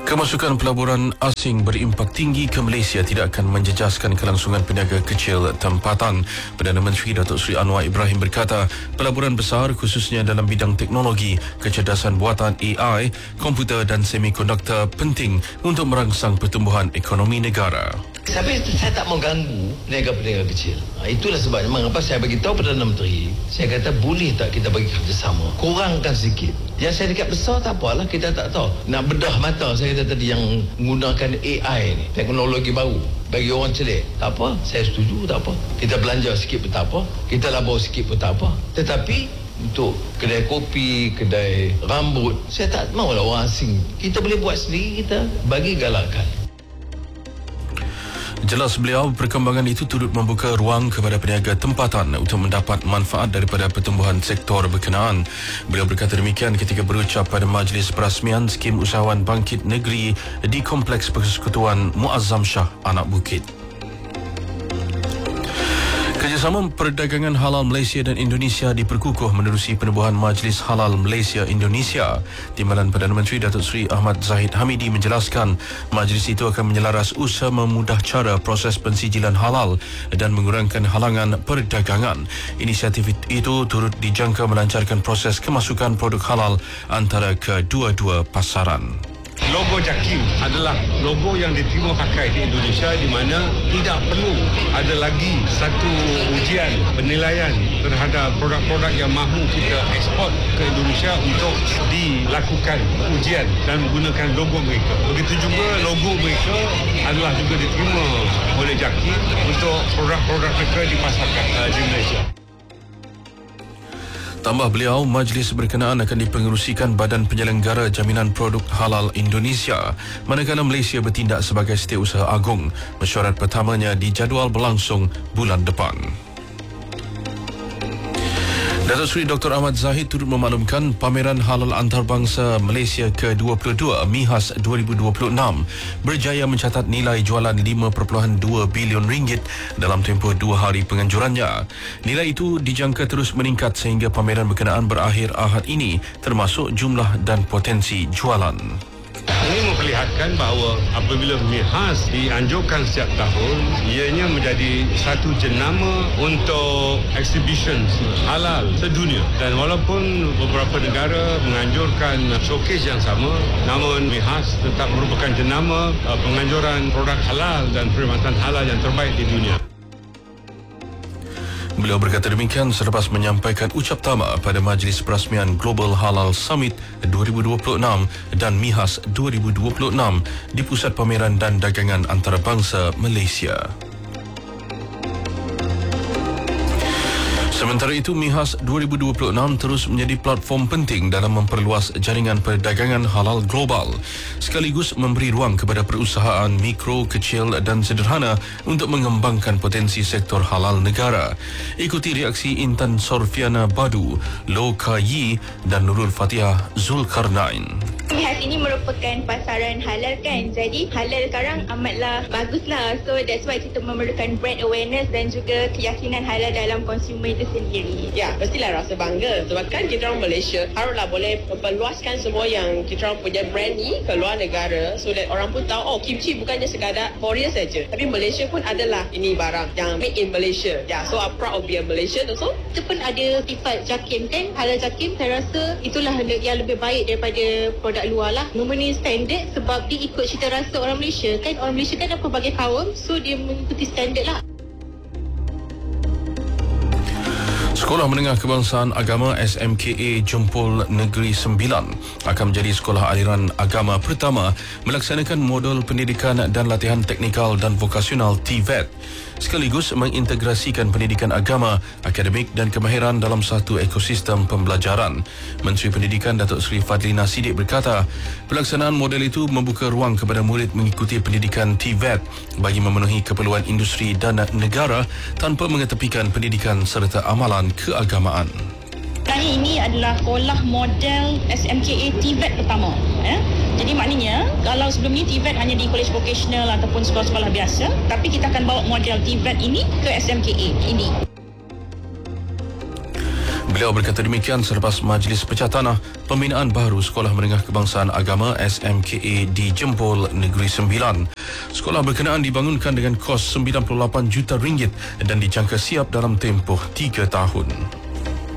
Kemasukan pelaburan asing berimpak tinggi ke Malaysia tidak akan menjejaskan kelangsungan peniaga kecil tempatan. Perdana Menteri Datuk Seri Anwar Ibrahim berkata, pelaburan besar khususnya dalam bidang teknologi, kecerdasan buatan AI, komputer dan semikonduktor penting untuk merangsang pertumbuhan ekonomi negara. Saya tak mau ganggu peniaga-peniaga kecil. Itulah sebabnya mengapa saya bagi tahu Perdana Menteri, saya kata boleh tak kita bagi kerjasama, kurangkan sikit. Yang saya dekat besar tak apalah, kita tak tahu. Nak bedah mata saya kata tadi yang menggunakan AI ni, teknologi baru bagi orang celik. Tak apa, saya setuju, tak apa. Kita belanja sikit pun tak apa, kita labur sikit pun tak apa. Tetapi untuk kedai kopi, kedai rambut, saya tak maulah orang asing. Kita boleh buat sendiri, kita bagi galakan. Jelas beliau, perkembangan itu turut membuka ruang kepada peniaga tempatan untuk mendapat manfaat daripada pertumbuhan sektor berkenaan. Beliau berkata demikian ketika berucap pada majlis perasmian Skim Usahawan Bangkit Negeri di Kompleks Persekutuan Muazzam Shah, Anak Bukit. Kerjasama perdagangan halal Malaysia dan Indonesia diperkukuh menerusi penubuhan Majlis Halal Malaysia Indonesia. Timbalan Perdana Menteri Datuk Seri Ahmad Zahid Hamidi menjelaskan majlis itu akan menyelaras usaha memudah cara proses pensijilan halal dan mengurangkan halangan perdagangan. Inisiatif itu turut dijangka melancarkan proses kemasukan produk halal antara kedua-dua pasaran. Logo JAKIM adalah logo yang diterima pakai di Indonesia, di mana tidak perlu ada lagi satu ujian penilaian terhadap produk-produk yang mahu kita ekspor ke Indonesia untuk dilakukan ujian dan menggunakan logo mereka. Begitu juga logo mereka adalah juga diterima oleh JAKIM untuk produk-produk mereka dipasarkan di Malaysia. Tambah beliau, majlis berkenaan akan dipengerusikan Badan Penyelenggara Jaminan Produk Halal Indonesia, manakala Malaysia bertindak sebagai setiausaha agung. Mesyuarat pertamanya dijadual berlangsung bulan depan. Datuk Seri Dr. Ahmad Zahid turut memaklumkan pameran halal antarabangsa Malaysia ke-22 MIHAS 2026 berjaya mencatat nilai jualan 5.2 bilion ringgit dalam tempoh 2 hari penganjurannya. Nilai itu dijangka terus meningkat sehingga pameran berkenaan berakhir Ahad ini, termasuk jumlah dan potensi jualan. Ini memperlihatkan bahawa apabila MIHAS dianjurkan setiap tahun, ianya menjadi satu jenama untuk exhibition halal sedunia. Dan walaupun beberapa negara menganjurkan showcase yang sama, namun MIHAS tetap merupakan jenama penganjuran produk halal dan perkhidmatan halal yang terbaik di dunia. Beliau berkata demikian selepas menyampaikan ucap tama pada Majlis Perasmian Global Halal Summit 2026 dan MIHAS 2026 di Pusat Pameran dan Dagangan Antarabangsa Malaysia. Sementara itu, MIHAS 2026 terus menjadi platform penting dalam memperluas jaringan perdagangan halal global, sekaligus memberi ruang kepada perusahaan mikro, kecil dan sederhana untuk mengembangkan potensi sektor halal negara. Ikuti reaksi Intan Sorfiana Badu, Loh Ka Yi dan Nurul Fatihah Zulkarnain. MIHAS ini merupakan pasaran halal kan, jadi halal sekarang amatlah baguslah. So that's why kita memerlukan brand awareness dan juga keyakinan halal dalam konsumer itu sendiri. Ya, mestilah rasa bangga sebab kan kita orang Malaysia haruslah boleh memperluaskan semua yang kita orang punya brand ni ke luar negara, so that orang pun tahu, oh, kimchi bukannya sekadar Korea saja, tapi Malaysia pun adalah ini barang yang made in Malaysia. Ya, so I'm proud of being Malaysian also. Itu pun ada sifat JAKIM kan, halal JAKIM. Saya rasa itulah yang lebih baik daripada produk luar lah. Memenuhi standard sebab dia ikut cita rasa orang Malaysia kan. Orang Malaysia kan ada pelbagai kaum, so dia mengikuti standard lah. Sekolah Menengah Kebangsaan Agama SMKA Jempol Negeri Sembilan akan menjadi sekolah aliran agama pertama melaksanakan modul pendidikan dan latihan teknikal dan vokasional TVET, sekaligus mengintegrasikan pendidikan agama, akademik dan kemahiran dalam satu ekosistem pembelajaran. Menteri Pendidikan Datuk Seri Fadlina Siddiq berkata, pelaksanaan model itu membuka ruang kepada murid mengikuti pendidikan TVET bagi memenuhi keperluan industri dan negara tanpa mengetepikan pendidikan serta amalan keagamaan. Sebenarnya ini adalah sekolah model SMKA TVET pertama. Jadi maknanya kalau sebelum ni TVET hanya di college vocational ataupun sekolah-sekolah biasa, tapi kita akan bawa model TVET ini ke SMKA ini. Beliau berkata demikian selepas Majlis Pecah Tanah pembinaan baru Sekolah Menengah Kebangsaan Agama SMKA di Jempol Negeri Sembilan. Sekolah berkenaan dibangunkan dengan kos RM98 juta dan dijangka siap dalam tempoh 3 tahun.